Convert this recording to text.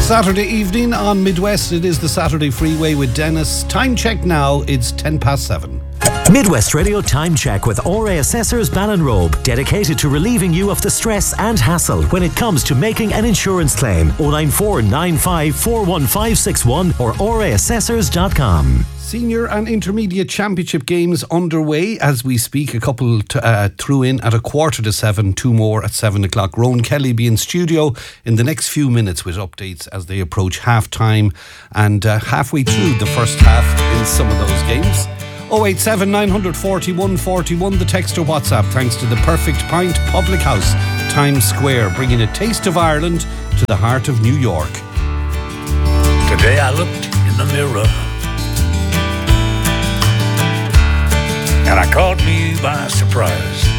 Saturday evening on Midwest. It is the Saturday Freeway with Dennis. Time check now, it's 7:10. Midwest Radio Time Check with RA Assessors Ballinrobe, dedicated to relieving you of the stress and hassle when it comes to making an insurance claim. 094 95 41561 or raassessors.com. Senior and Intermediate Championship games underway as we speak. A couple threw in at 6:45, two more at 7 o'clock. Rowan Kelly be in studio in the next few minutes with updates as they approach half-time and halfway through the first half in some of those games. 087 941 41, the text or WhatsApp, thanks to the Perfect Pint Public House, Times Square, bringing a taste of Ireland to the heart of New York. Today I looked in the mirror and I caught me by surprise.